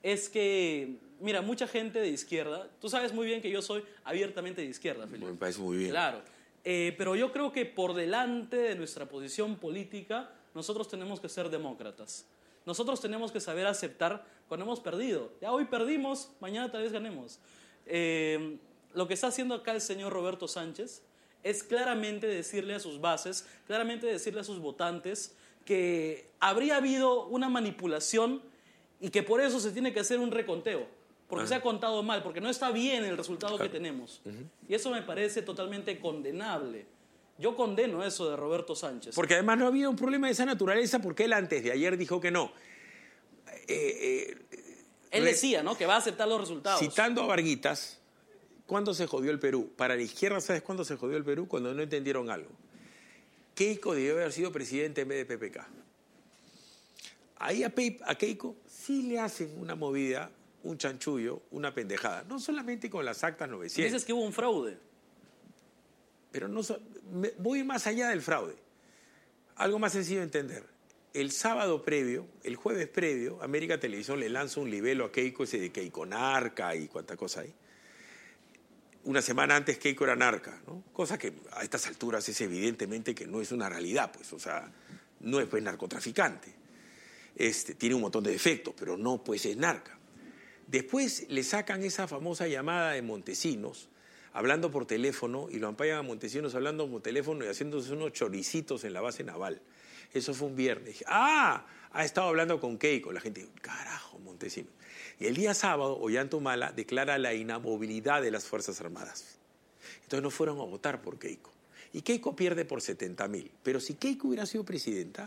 es que, mira, mucha gente de izquierda, tú sabes muy bien que yo soy abiertamente de izquierda, Felipe. Me parece muy bien. Claro, pero yo creo que por delante de nuestra posición política, nosotros tenemos que ser demócratas. Nosotros tenemos que saber aceptar cuando hemos perdido. Ya hoy perdimos, mañana tal vez ganemos. Lo que está haciendo acá el señor Roberto Sánchez es claramente decirle a sus bases, claramente decirle a sus votantes que habría habido una manipulación y que por eso se tiene que hacer un reconteo, porque se ha contado mal, porque no está bien el resultado que tenemos. Y eso me parece totalmente condenable. Yo condeno eso de Roberto Sánchez. Porque además no ha habido un problema de esa naturaleza, porque él antes de ayer dijo que no. Él decía, ¿no?, que va a aceptar los resultados. Citando a Varguitas, ¿cuándo se jodió el Perú? Para la izquierda, ¿sabes cuándo se jodió el Perú? Cuando no entendieron algo. Keiko debió haber sido presidente en vez de PPK. Ahí a Keiko sí le hacen una movida, un chanchullo, una pendejada. No solamente con las actas 900. Dices que hubo un fraude. Pero no voy más allá del fraude. Algo más sencillo de entender. El sábado previo, el jueves previo, América Televisión le lanza un libelo a Keiko, ese de Keiko narca y cuánta cosa hay. Una semana antes Keiko era narca, ¿no? Cosa que a estas alturas es evidentemente que no es una realidad, pues, o sea, no es pues narcotraficante. Tiene un montón de defectos, pero no pues es narca. Después le sacan esa famosa llamada de Montesinos, hablando por teléfono, y lo ampayan a Montesinos hablando por teléfono y haciéndose unos choricitos en la base naval. Eso fue un viernes. Dije, ha estado hablando con Keiko. La gente, carajo, Montesinos. Y el día sábado, Ollanta declara la inamovilidad de las Fuerzas Armadas. Entonces no fueron a votar por Keiko. Y Keiko pierde por 70.000. Pero si Keiko hubiera sido presidenta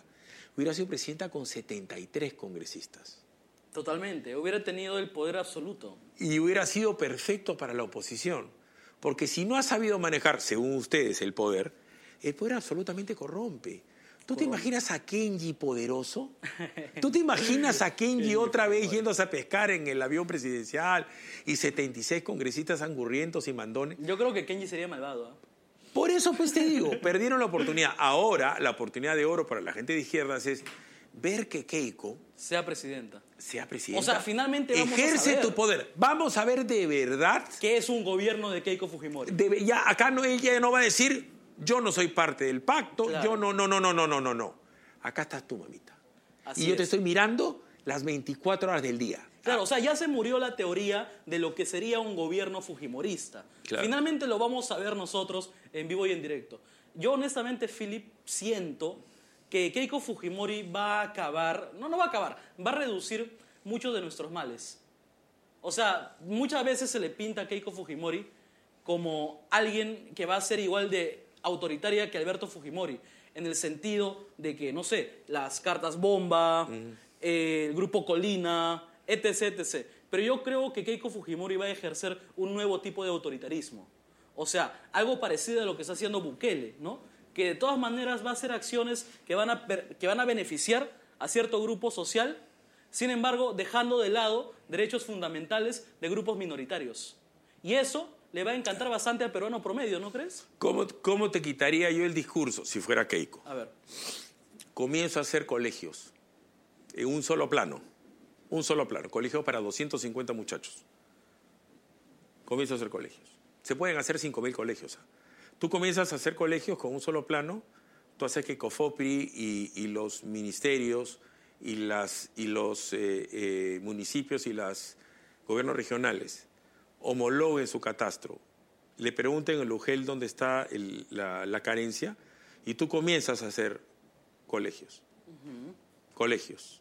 con 73 congresistas. Totalmente, hubiera tenido el poder absoluto. Y hubiera sido perfecto para la oposición. Porque si no ha sabido manejar, según ustedes, el poder absolutamente corrompe. ¿Tú te imaginas a Kenji poderoso? ¿Tú te imaginas a Kenji otra vez yéndose a pescar en el avión presidencial y 76 congresistas angurrientos y mandones? Yo creo que Kenji sería malvado, ¿eh? Por eso pues te digo, perdieron la oportunidad. Ahora, la oportunidad de oro para la gente de izquierdas es ver que Keiko sea presidenta. O sea, finalmente vamos a saber. Ejerce tu poder. Vamos a ver de verdad ¿qué es un gobierno de Keiko Fujimori? Ya acá ella no va a decir, yo no soy parte del pacto, claro. Yo no. Acá estás tú, mamita. Así y yo es. te estoy mirando las 24 horas del día. Claro, o sea, ya se murió la teoría de lo que sería un gobierno fujimorista. Claro. Finalmente lo vamos a ver nosotros en vivo y en directo. Yo honestamente, Philip, siento que Keiko Fujimori va a acabar, no va a acabar, va a reducir muchos de nuestros males. O sea, muchas veces se le pinta a Keiko Fujimori como alguien que va a ser igual de autoritaria que Alberto Fujimori, en el sentido de que, no sé, las cartas bomba, el grupo Colina, etc. Pero yo creo que Keiko Fujimori va a ejercer un nuevo tipo de autoritarismo. O sea, algo parecido a lo que está haciendo Bukele, ¿no? Que de todas maneras va a hacer acciones que van a beneficiar a cierto grupo social, sin embargo, dejando de lado derechos fundamentales de grupos minoritarios. Y eso le va a encantar bastante al peruano promedio, ¿no crees? ¿Cómo te quitaría yo el discurso si fuera Keiko? A ver. Comienzo a hacer colegios en un solo plano, colegios para 250 muchachos. Comienzo a hacer colegios. Se pueden hacer 5.000 colegios. Tú comienzas a hacer colegios con un solo plano, tú haces que COFOPRI y los ministerios y los municipios y los gobiernos regionales homologuen su catastro, le pregunten al UGEL dónde está la carencia y tú comienzas a hacer colegios. Colegios.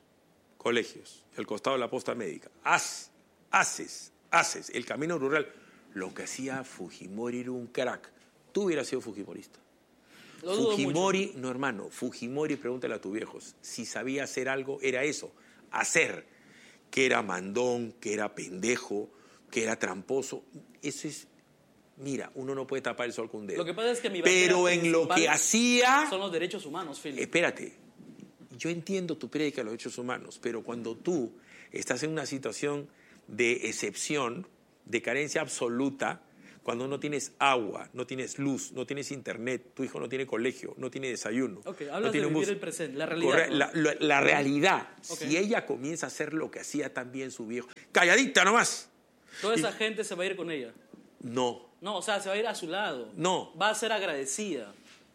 Al costado de la posta médica. Haces el camino rural. Lo que hacía Fujimori era un crack. Tú hubieras sido fujimorista. Lo dudo Fujimori, mucho. no hermano, Fujimori, pregúntale a tus viejos, si sabía hacer algo, era eso, hacer. Que era mandón, que era pendejo, que era tramposo. Eso es, mira, uno no puede tapar el sol con un dedo. Lo que pasa es que pero en lo que hacía... son los derechos humanos, Philip. Espérate, yo entiendo tu prédica de los derechos humanos, pero cuando tú estás en una situación de excepción, de carencia absoluta, cuando no tienes agua, no tienes luz, no tienes internet, tu hijo no tiene colegio, no tiene desayuno. Ok, no hablas tiene de vivir bus. el presente, la realidad. La realidad. Ok. Si ella comienza a hacer lo que hacía también su viejo, calladita nomás. Toda esa gente se va a ir con ella. No, No, o sea, se va a ir a su lado. No. Va a ser agradecida.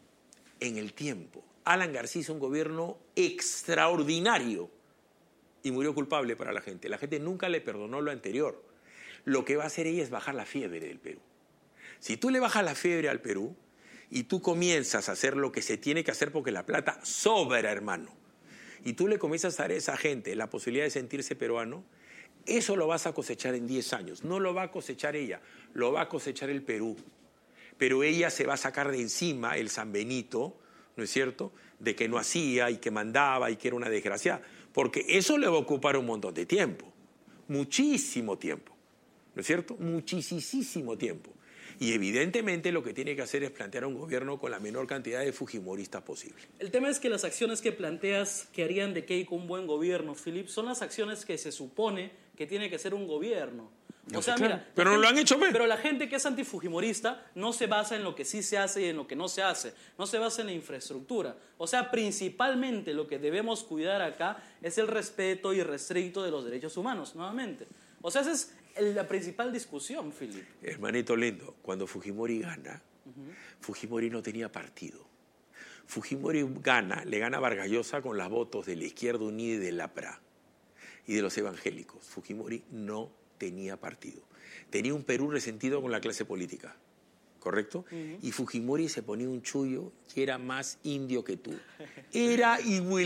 en el tiempo. Alan García hizo un gobierno extraordinario y murió culpable para la gente. La gente nunca le perdonó lo anterior. Lo que va a hacer ella es bajar la fiebre del Perú. Si tú le bajas la fiebre al Perú y tú comienzas a hacer lo que se tiene que hacer porque la plata sobra, hermano, y tú le comienzas a dar a esa gente la posibilidad de sentirse peruano, eso lo vas a cosechar en 10 años. No lo va a cosechar ella, lo va a cosechar el Perú. Pero ella se va a sacar de encima el San Benito, ¿no es cierto?, de que no hacía y que mandaba y que era una desgraciada. Porque eso le va a ocupar un montón de tiempo, muchísimo tiempo, ¿no es cierto? Muchísimo tiempo. Y evidentemente lo que tiene que hacer es plantear un gobierno con la menor cantidad de fujimoristas posible. El tema es que las acciones que planteas que harían de Keiko un buen gobierno, Philip, son las acciones que se supone que tiene que ser un gobierno. O sea, claro, mira, pero no lo han hecho, ¿ves? Pero la gente que es antifujimorista no se basa en lo que sí se hace y en lo que no se hace. No se basa en la infraestructura. O sea, principalmente lo que debemos cuidar acá es el respeto irrestricto de los derechos humanos, nuevamente. O sea, esa es la principal discusión, Philip. Hermanito lindo, cuando Fujimori gana, Fujimori no tenía partido. Fujimori gana, le gana a Vargas Llosa con los votos de la Izquierda Unida y del APRA y de los evangélicos. Fujimori no tenía partido. Tenía un Perú resentido con la clase política, ¿correcto? Y Fujimori se ponía un chullo que era más indio que tú. Era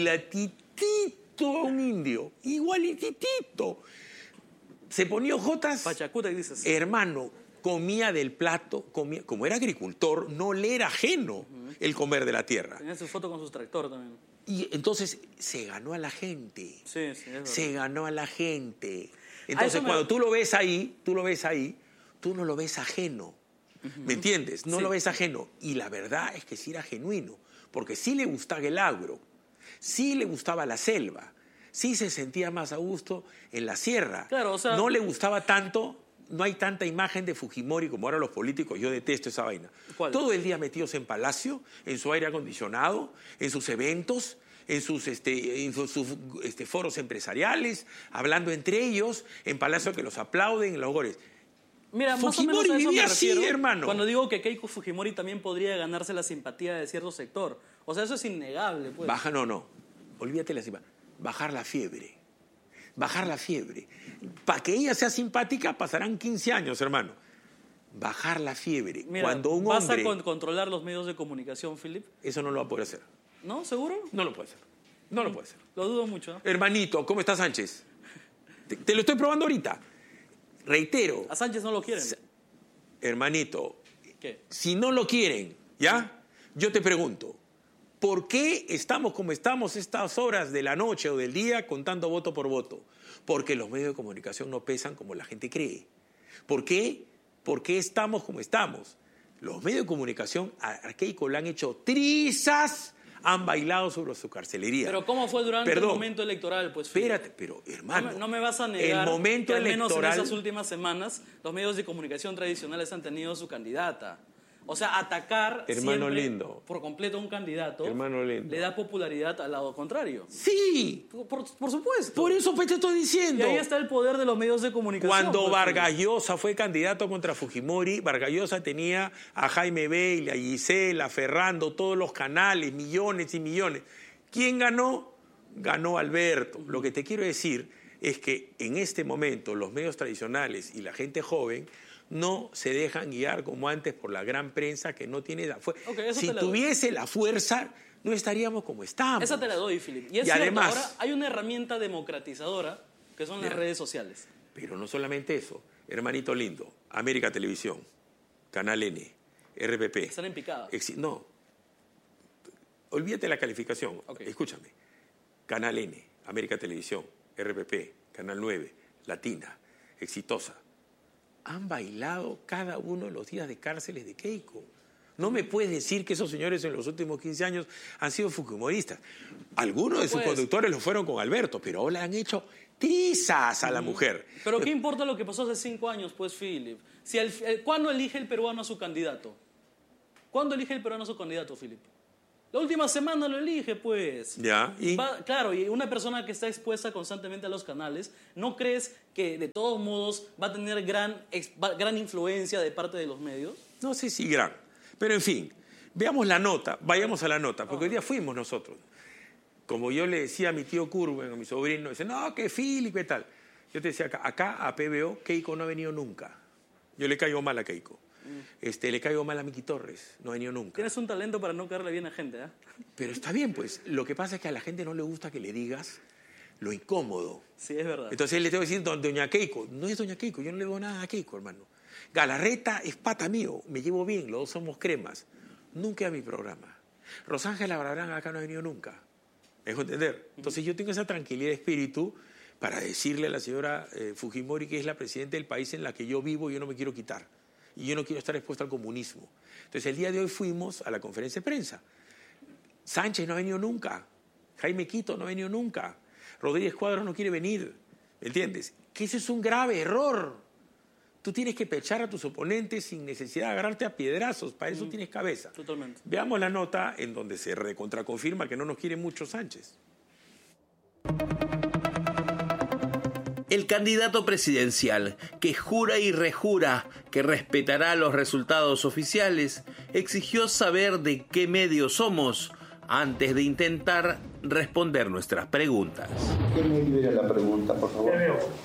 igualitito a un indio, igualitito. Se ponía ojotas. Pachacuta, y dices. Hermano, comía del plato, comía, como era agricultor, no le era ajeno el comer de la tierra. Tenía su foto con su tractor también. Y entonces se ganó a la gente. Sí, es verdad. Se ganó a la gente. Entonces, cuando tú lo ves ahí, tú no lo ves ajeno. ¿Me entiendes? No Sí. lo ves ajeno. Y la verdad es que sí era genuino. Porque sí le gustaba el agro, sí le gustaba la selva, sí se sentía más a gusto en la sierra. Claro, o sea, no le gustaba tanto, no hay tanta imagen de Fujimori como ahora los políticos. Yo detesto esa vaina. ¿Cuál? Todo el día metidos en palacio, en su aire acondicionado, en sus eventos, en sus foros empresariales, hablando entre ellos, en palacio que los aplauden, en los gores. Mira, más o Fujimori menos a eso me vivía así, refiero, hermano. cuando digo que Keiko Fujimori también podría ganarse la simpatía de cierto sector. O sea, eso es innegable, pues. No. Olvídate la simpatía. Bajar la fiebre. Bajar la fiebre. Para que ella sea simpática pasarán 15 años, hermano. Bajar la fiebre. Mira, Cuando un ¿vas hombre... a controlar los medios de comunicación, Philip? Eso no lo va a poder hacer. ¿No? ¿Seguro? No lo puede hacer. No lo puede hacer. Lo dudo mucho. Hermanito, ¿cómo está Sánchez? Te lo estoy probando ahorita. Reitero. A Sánchez no lo quieren. Hermanito, ¿Qué? si no lo quieren, ¿ya? Yo te pregunto, ¿por qué estamos como estamos estas horas de la noche o del día contando voto por voto? Porque los medios de comunicación no pesan como la gente cree. ¿Por qué? ¿Por qué estamos como estamos? Los medios de comunicación a Keiko le han hecho trizas, han bailado sobre su carcelería. Pero ¿cómo fue durante el momento electoral? Pues, Philip? Espérate, pero hermano... No me vas a negar el momento que al menos electoral... en esas últimas semanas los medios de comunicación tradicionales han tenido su candidata. O sea, atacar Hermano siempre lindo. por completo a un candidato Hermano lindo. le da popularidad al lado contrario. Sí, Por supuesto. por eso pues te estoy Y diciendo. ahí está el poder de los medios de comunicación. Cuando pues, Vargas Llosa fue candidato contra Fujimori, Vargas Llosa tenía a Jaime Bailey, a Gisela, a Ferrando, todos los canales, millones y millones. ¿Quién ganó? Ganó Alberto. Lo que te quiero decir es que en este momento los medios tradicionales y la gente joven no se dejan guiar como antes por la gran prensa que no tiene la fuerza. Okay, si tuviese la fuerza, no estaríamos como estamos. Esa te la doy, Philip. Y es cierto, además, ahora hay una herramienta democratizadora que son las redes sociales. Pero no solamente eso, hermanito lindo, América Televisión, Canal N, RPP. Están en picada. No, olvídate la calificación, Okay. Escúchame. Canal N, América Televisión, RPP, Canal 9, Latina, Exitosa. Han bailado cada uno de los días de cárceles de Keiko. No me puedes decir que esos señores en los últimos 15 años han sido fujimoristas. Algunos de sus conductores lo fueron con Alberto, pero ahora le han hecho trizas a la mujer. Pero ¿qué importa lo que pasó hace 5 años, pues, Philip? Si ¿cuándo elige el peruano a su candidato? ¿Cuándo elige el peruano a su candidato, Philip? La última semana lo elige, pues. Ya, ¿y? Claro, y una persona que está expuesta constantemente a los canales, ¿no crees que de todos modos va a tener gran influencia de parte de los medios? No sé si gran. Pero en fin, veamos la nota, vayamos a la nota, porque hoy día fuimos nosotros. Como yo le decía a mi tío Curwen, a mi sobrino, dice, no, que Philip, ¿qué tal? Yo te decía, acá a PBO, Keiko no ha venido nunca. Yo le caigo mal a Keiko. Le caigo mal a Miki Torres, no ha venido nunca. Tienes un talento para no caerle bien a gente, ¿eh? Pero está bien, pues. Lo que pasa es que a la gente no le gusta que le digas lo incómodo. Sí, es verdad. Entonces le tengo que decir, doña Keiko. No es doña Keiko, yo no le digo nada a Keiko, hermano. Galarreta es pata mío, me llevo bien, los dos somos cremas. Nunca a mi programa. Rosángela Barbarán acá no ha venido nunca. ¿Me dejo entender? Entonces yo tengo esa tranquilidad de espíritu para decirle a la señora Fujimori que es la presidenta del país en la que yo vivo y yo no me quiero quitar. Y yo no quiero estar expuesto al comunismo. Entonces el día de hoy fuimos a la conferencia de prensa. Sánchez no ha venido nunca. Jaime Quito no ha venido nunca. Rodríguez Cuadros no quiere venir. ¿Entiendes? Que ese es un grave error. Tú tienes que pechar a tus oponentes sin necesidad de agarrarte a piedrazos. Para eso tienes cabeza. Totalmente. Veamos la nota en donde se recontraconfirma que no nos quiere mucho Sánchez. El candidato presidencial, que jura y rejura que respetará los resultados oficiales, exigió saber de qué medio somos antes de intentar responder nuestras preguntas. ¿Qué medio era la pregunta, por favor?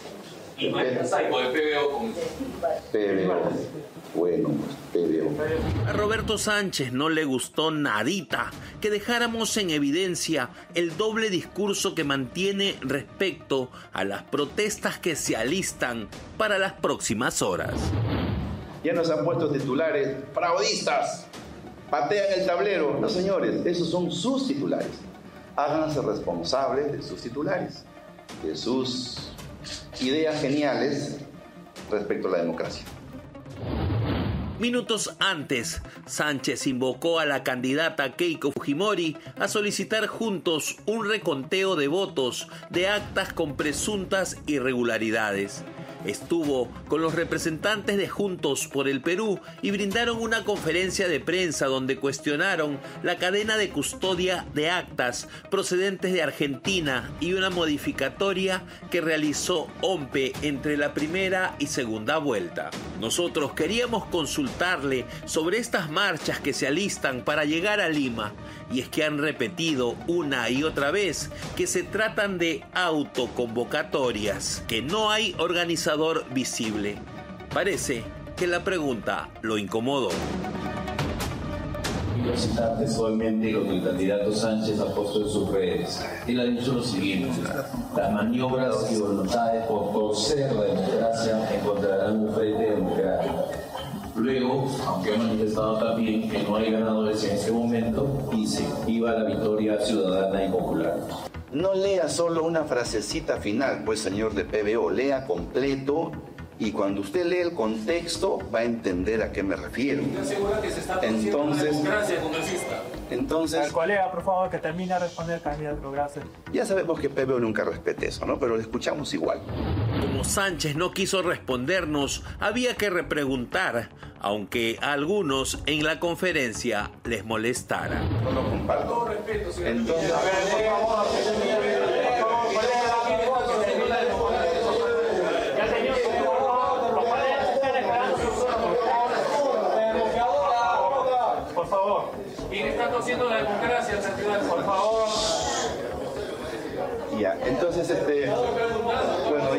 PBO. Bueno, PBO. A Roberto Sánchez no le gustó nadita que dejáramos en evidencia el doble discurso que mantiene respecto a las protestas que se alistan para las próximas horas. Ya nos han puesto titulares, fraudistas, patean el tablero. No, señores, esos son sus titulares. Háganse responsables de sus titulares, de sus ideas geniales respecto a la democracia. Minutos antes, Sánchez invocó a la candidata Keiko Fujimori a solicitar juntos un reconteo de votos de actas con presuntas irregularidades. Estuvo con los representantes de Juntos por el Perú y brindaron una conferencia de prensa donde cuestionaron la cadena de custodia de actas procedentes de Argentina y una modificatoria que realizó OMPE entre la primera y segunda vuelta. Nosotros queríamos consultarle sobre estas marchas que se alistan para llegar a Lima, y es que han repetido una y otra vez que se tratan de autoconvocatorias, que no hay organizador visible. Parece que la pregunta lo incomodó. Quiero citar textualmente lo que el candidato Sánchez ha puesto en sus redes. Él ha dicho lo siguiente: las maniobras y voluntades por torcer la democracia encontrarán un frente democrático. Luego, aunque ha manifestado también que no hay ganadores en este momento, dice: viva la victoria ciudadana y popular. No lea solo una frasecita final, pues, señor de PBO, lea completo, y cuando usted lee el contexto va a entender a qué me refiero. Entonces, al colega, por favor, que termine de responder, candidato. Gracias. Ya sabemos que PBO nunca respeta eso, ¿no? Pero lo escuchamos igual. Como Sánchez no quiso respondernos, había que repreguntar, aunque a algunos en la conferencia les molestara. No lo comparto. Todo respeto, señor. Entonces, Haciendo la democracia, por favor. Ya, entonces, bueno,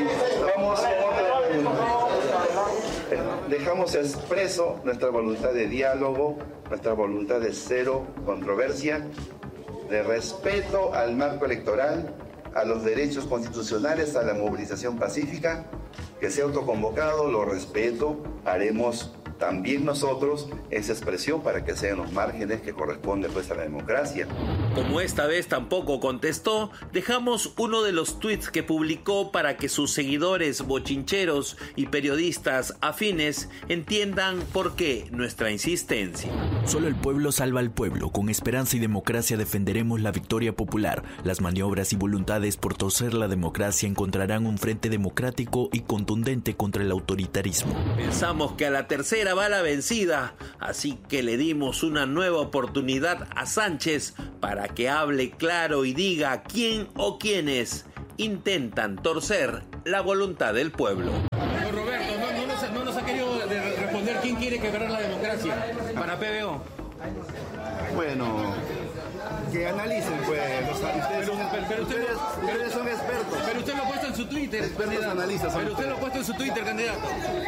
dejamos expreso nuestra voluntad de diálogo, nuestra voluntad de cero controversia, de respeto al marco electoral, a los derechos constitucionales, a la movilización pacífica. Que sea autoconvocado, lo respeto, haremos también nosotros esa expresión para que sean los márgenes que corresponden pues a la democracia. Como esta vez tampoco contestó, dejamos uno de los tweets que publicó para que sus seguidores bochincheros y periodistas afines entiendan por qué nuestra insistencia. Solo el pueblo salva al pueblo. Con esperanza y democracia defenderemos la victoria popular. Las maniobras y voluntades por torcer la democracia encontrarán un frente democrático y contundente contra el autoritarismo. Pensamos que a la tercera va la vencida, así que le dimos una nueva oportunidad a Sánchez para que hable claro y diga quién o quiénes intentan torcer la voluntad del pueblo. Don Roberto, no nos ha querido responder quién quiere quebrar la democracia para PBO. Bueno, que analicen, pues. Ustedes son expertos. Pero usted lo ha puesto en su Twitter, Expertos analistas. Pero usted lo ha puesto en su Twitter, candidato.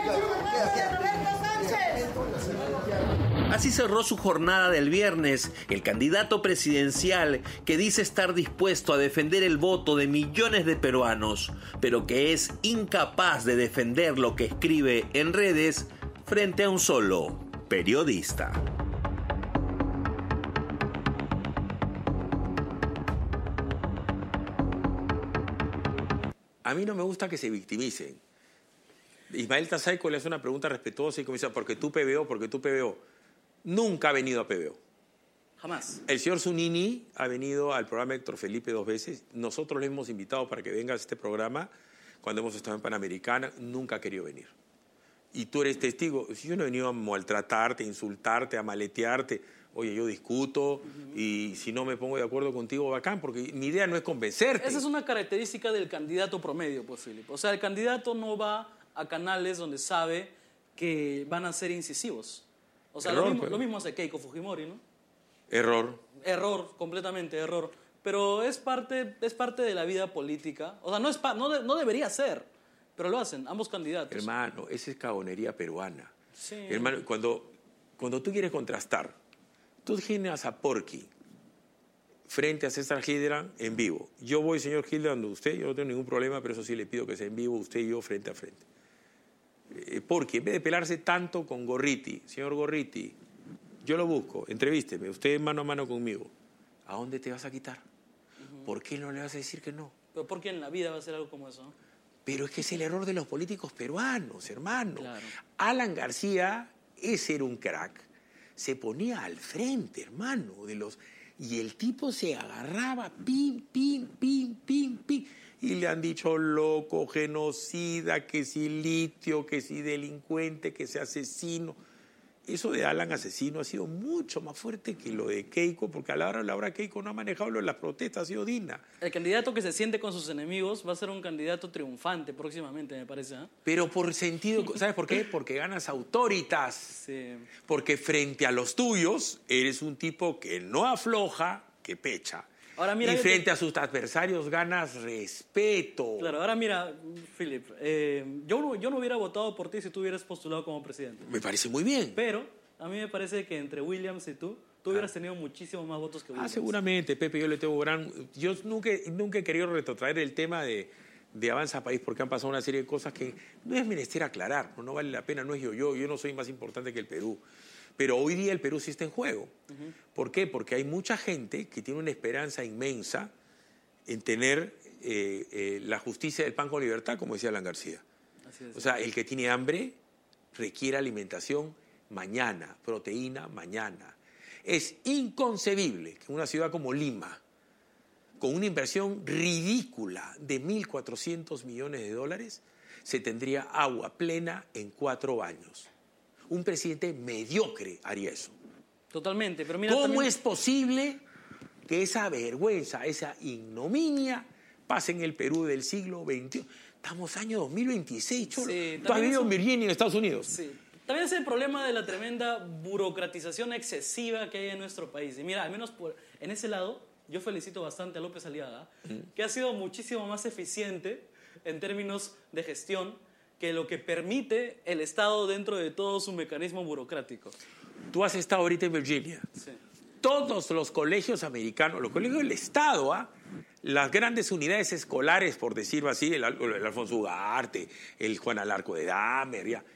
Así cerró su jornada del viernes el candidato presidencial que dice estar dispuesto a defender el voto de millones de peruanos, pero que es incapaz de defender lo que escribe en redes frente a un solo periodista. A mí no me gusta que se victimicen. Ismael Tazaico le hace una pregunta respetuosa y comienza, ¿por qué tú PBO? Nunca ha venido a PBO. Jamás. El señor Zunini ha venido al programa Héctor Felipe 2 veces. Nosotros le hemos invitado para que venga a este programa cuando hemos estado en Panamericana. Nunca ha querido venir. Y tú eres testigo. Yo no he venido a maltratarte, a insultarte, a maletearte. Oye, yo discuto y si no me pongo de acuerdo contigo, bacán, porque mi idea no es convencerte. Esa es una característica del candidato promedio, pues, Philip. O sea, el candidato no va a canales donde sabe que van a ser incisivos. O sea, lo mismo hace Keiko Fujimori, ¿no? Error, completamente error. Pero es parte de la vida política. O sea, no debería ser, pero lo hacen ambos candidatos. Hermano, esa es cagonería peruana. Sí. Hermano, cuando tú quieres contrastar, tú generas a Porky frente a César Hildebrand en vivo. Yo voy, señor Hildebrand, donde usted, yo no tengo ningún problema, pero eso sí le pido que sea en vivo, usted y yo frente a frente. Porky, en vez de pelarse tanto con Gorriti, señor Gorriti, yo lo busco, entrevísteme, usted mano a mano conmigo. ¿A dónde te vas a quitar? ¿Por qué no le vas a decir que no? Pero ¿por qué en la vida va a ser algo como eso? Pero es que es el error de los políticos peruanos, hermano. Claro. Alan García, ese era un crack, se ponía al frente, hermano, y el tipo se agarraba, pim, y le han dicho loco, genocida, que si litio, que si delincuente, que si asesino. Eso de Alan asesino ha sido mucho más fuerte que lo de Keiko, porque a la hora Keiko no ha manejado lo de las protestas, ha sido digna. El candidato que se siente con sus enemigos va a ser un candidato triunfante próximamente, me parece. Pero por sentido, ¿sabes por qué? Porque ganas autoritas. Sí. Porque frente a los tuyos eres un tipo que no afloja, que pecha. Ahora mira, y frente a sus adversarios ganas respeto. Claro, ahora mira, Philip, yo no hubiera votado por ti si tú hubieras postulado como presidente. Me parece muy bien. Pero a mí me parece que entre Williams y tú hubieras tenido muchísimos más votos que Williams. Seguramente, Pepe, yo le tengo Yo nunca he querido retrotraer el tema de Avanza País porque han pasado una serie de cosas que no es menester aclarar, no vale la pena, no es yo no soy más importante que el Perú. Pero hoy día el Perú sí está en juego. ¿Por qué? Porque hay mucha gente que tiene una esperanza inmensa en tener la justicia del pan con libertad, como decía Alan García. Así es. O sea, el que tiene hambre requiere alimentación mañana, proteína mañana. Es inconcebible que una ciudad como Lima, con una inversión ridícula de 1.400 millones de dólares, se tendría agua plena en 4 años. Un presidente mediocre haría eso. Totalmente, pero mira... ¿Cómo es posible que esa vergüenza, esa ignominia pase en el Perú del siglo XXI? Estamos año 2026, Cholo. Sí, ¿Tú has vivido en Virginia, en Estados Unidos? Sí. También es el problema de la tremenda burocratización excesiva que hay en nuestro país. Y mira, al menos en ese lado, yo felicito bastante a López Aliaga, que ha sido muchísimo más eficiente en términos de gestión que lo que permite el Estado dentro de todo su mecanismo burocrático. Tú has estado ahorita en Virginia. Sí. Todos los colegios americanos, los colegios del Estado, las grandes unidades escolares, por decirlo así, el Alfonso Ugarte, el Juan Alarco de Dahmer,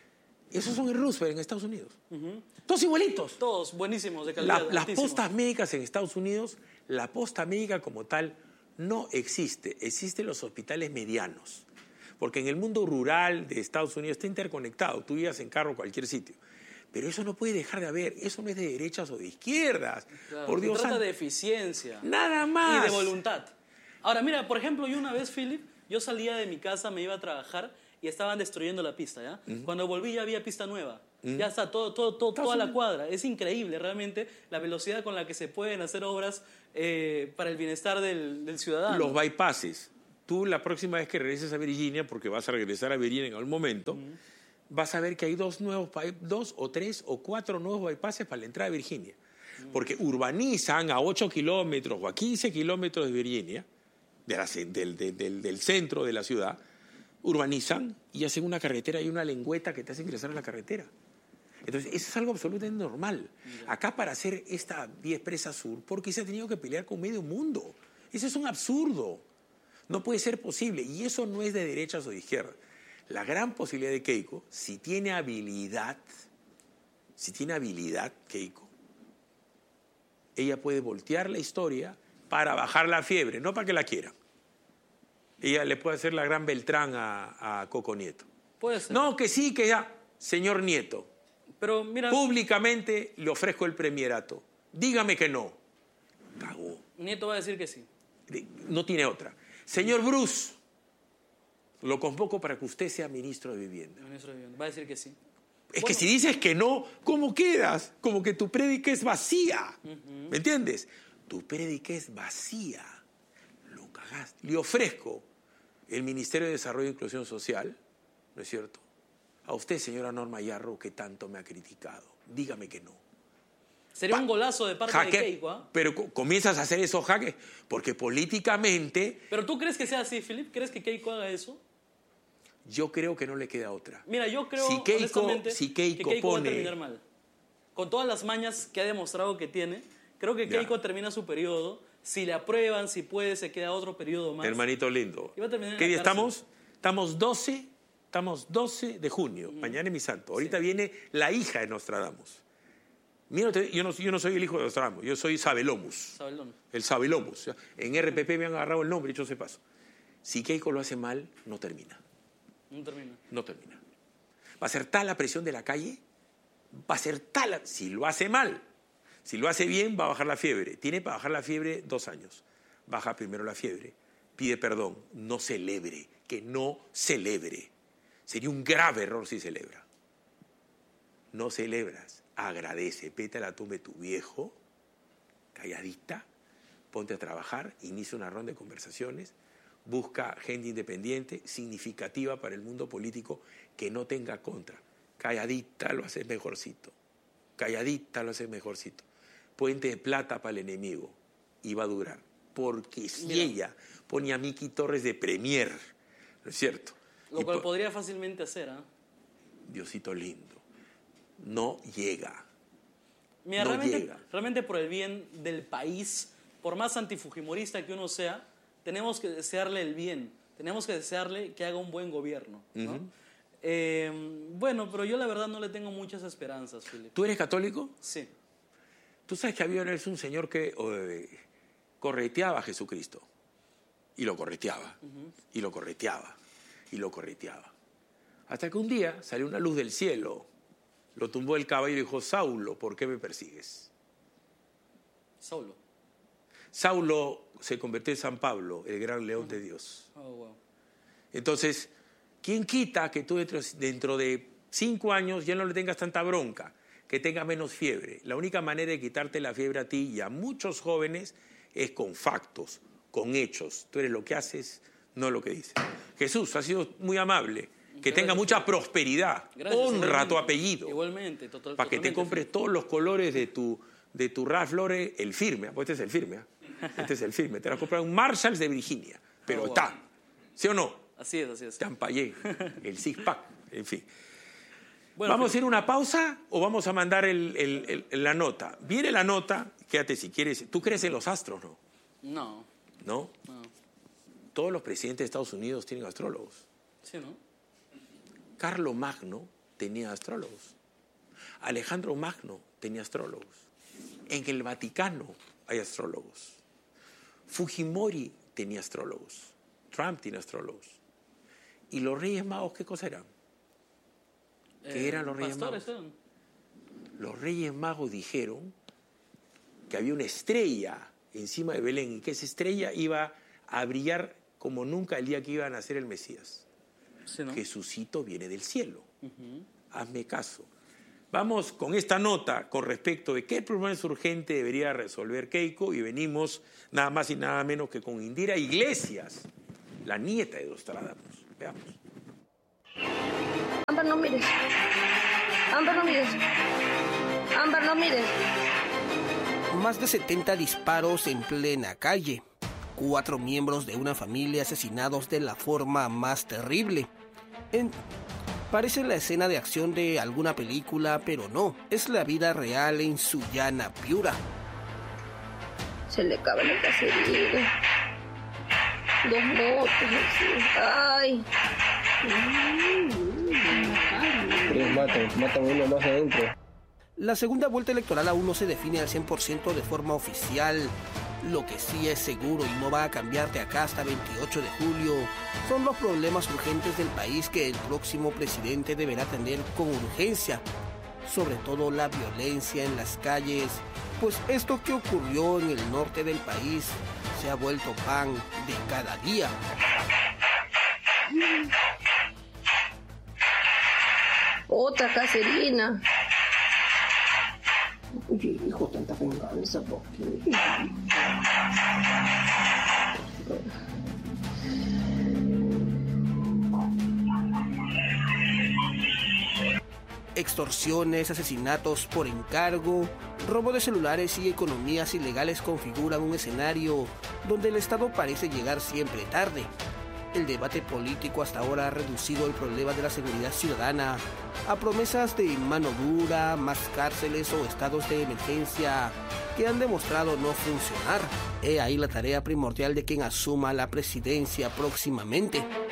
Esos son el Roosevelt en Estados Unidos. Todos igualitos. Todos buenísimos, de calidad. Las altísima. postas médicas en Estados Unidos, la posta médica como tal no existe. Existen los hospitales medianos. Porque en el mundo rural de Estados Unidos está interconectado. Tú ibas en carro a cualquier sitio. Pero eso no puede dejar de haber. Eso no es de derechas o de izquierdas. Claro, Por Dios se trata santo. de eficiencia. Nada más. Y de voluntad. Ahora, mira, por ejemplo, yo una vez, Philip, yo salía de mi casa, me iba a trabajar y estaban destruyendo la pista, ¿ya? Cuando volví ya había pista nueva. Ya está, toda la cuadra. Es increíble realmente la velocidad con la que se pueden hacer obras para el bienestar del ciudadano. Los bypasses. Tú la próxima vez que regreses a Virginia, porque vas a regresar a Virginia en algún momento, vas a ver que hay dos o tres o cuatro nuevos bypasses para la entrada de Virginia. Porque urbanizan a 8 kilómetros o a 15 kilómetros de Virginia, del centro de la ciudad, urbanizan y hacen una carretera y una lengüeta que te hace ingresar a la carretera. Entonces, eso es algo absolutamente normal. Acá para hacer esta vía expresa sur, porque se ha tenido que pelear con medio mundo. Eso es un absurdo. No puede ser posible. Y eso no es de derechas o de izquierdas. La gran posibilidad de Keiko, si tiene habilidad, Keiko, ella puede voltear la historia para bajar la fiebre, no para que la quieran. Ella le puede hacer la gran Beltrán a Coco Nieto. Puede ser. No, que sí, que ya. Señor Nieto, Pero mira, públicamente le ofrezco el premierato. Dígame que no. Cagó. Nieto va a decir que sí. No tiene otra. Señor Bruce, lo convoco para que usted sea ministro de Vivienda. Ministro de Vivienda. Va a decir que sí. Es que si dices que no, ¿cómo quedas? Como que tu prédica es vacía. ¿Me entiendes? Tu prédica es vacía. Lo cagaste. Le ofrezco el Ministerio de Desarrollo e Inclusión Social, ¿no es cierto? A usted, señora Norma Yarro, que tanto me ha criticado. Dígame que no. Sería un golazo de parte de Keiko, ¿ah? Pero comienzas a hacer esos jaques porque políticamente ¿Pero tú crees que sea así, Philip? ¿Crees que Keiko haga eso? yo creo que no le queda otra. Mira, yo creo Si Keiko honestamente que Keiko va a pone- terminar mal. Con todas las mañas que ha demostrado que tiene, creo que Ya. Keiko termina su periodo. Si le aprueban, si puede, se queda otro periodo más. Hermanito lindo. Y va a terminar en ¿Qué la día cárcel. estamos? Estamos 12 de junio. Mañana es mi santo. Ahorita viene la hija de Nostradamus. Mira, yo no soy el hijo de Nostradamus, yo soy Sabelomus. Sabelón. El Sabelomus. En RPP me han agarrado el nombre, dicho se paso. Si Keiko lo hace mal, no termina. No termina. No termina. Va a ser tal la presión de la calle, va a ser tal, si lo hace mal. Si lo hace bien, va a bajar la fiebre. Tiene para bajar la fiebre 2 años. Baja primero la fiebre, pide perdón, no celebre, que no celebre. Sería un grave error si celebra. No celebras, agradece, vete a la tumba de tu viejo, calladita, ponte a trabajar, inicia una ronda de conversaciones, busca gente independiente, significativa para el mundo político, que no tenga contra. Calladita lo haces mejorcito. Calladita lo haces mejorcito. Puente de plata para el enemigo. Y va a durar. Porque si ella pone a Miki Torres de premier, ¿no es cierto? Lo cual podría fácilmente hacer, ¿ah? Diosito lindo. No llega. Mira, No llega. realmente por el bien del país, por más antifujimorista que uno sea, tenemos que desearle el bien. Tenemos que desearle que haga un buen gobierno, ¿no? Bueno, pero yo la verdad no le tengo muchas esperanzas, Philip. ¿Tú eres católico? Sí. Tú sabes que había un señor que correteaba a Jesucristo. Y lo correteaba. Y lo correteaba. Y lo correteaba. Hasta que un día salió una luz del cielo, lo tumbó el caballo y dijo: Saulo, ¿por qué me persigues? Saulo. Saulo se convirtió en San Pablo, el gran león de Dios. Oh, wow. Entonces, ¿quién quita que tú dentro de 5 años ya no le tengas tanta bronca, que tengas menos fiebre? La única manera de quitarte la fiebre a ti y a muchos jóvenes es con factos, con hechos. Tú eres lo que haces, no lo que dices. Jesús, ha sido muy amable. Que tenga mucha prosperidad. Gracias, Honra igualmente. tu apellido. Igualmente, Para que te compres todos los colores de tu Ralph Lauren, el firme. Pues este es el firme. Este es el firme. Te vas a comprar un Marshalls de Virginia. Pero wow. está. ¿Sí o no? Así es, así es. Champagne, el six-pack, en fin. Bueno, ¿Vamos a ir a una pausa o vamos a mandar la nota? Viene la nota, quédate si quieres. ¿Tú crees en los astros, no? No. ¿No? No. Todos los presidentes de Estados Unidos tienen astrólogos. Sí, ¿no? Carlo Magno tenía astrólogos. Alejandro Magno tenía astrólogos. En el Vaticano hay astrólogos. Fujimori tenía astrólogos. Trump tiene astrólogos. ¿Y los Reyes Magos qué cosa eran? ¿Qué eran los Reyes Magos? Los Reyes Magos dijeron que había una estrella encima de Belén y que esa estrella iba a brillar como nunca el día que iba a nacer el Mesías. Sí, ¿no? Jesucito viene del cielo. Hazme caso. Vamos con esta nota con respecto de qué problema es urgente debería resolver Keiko y venimos nada más y nada menos que con Indira Iglesias, la nieta de Nostradamus. Veamos. Ámbar, no mires. Ámbar, no mires. Ámbar, no mires. Más de 70 disparos en plena calle. 4 miembros de una familia asesinados de la forma más terrible. Parece la escena de acción de alguna película, pero no. Es la vida real en Sullana, Piura. Se le acaba la cacería. 2 motos. Ay. Matan uno más adentro. La segunda vuelta electoral aún no se define al 100% de forma oficial. Lo que sí es seguro y no va a cambiar de acá hasta 28 de julio son los problemas urgentes del país que el próximo presidente deberá atender con urgencia. Sobre todo la violencia en las calles, pues esto que ocurrió en el norte del país se ha vuelto pan de cada día. Otra cacerina. Hijo, tanta venganza, ¿por qué? Extorsiones, asesinatos por encargo, robo de celulares y economías ilegales configuran un escenario donde el Estado parece llegar siempre tarde. El debate político hasta ahora ha reducido el problema de la seguridad ciudadana a promesas de mano dura, más cárceles o estados de emergencia que han demostrado no funcionar. He ahí la tarea primordial de quien asuma la presidencia próximamente.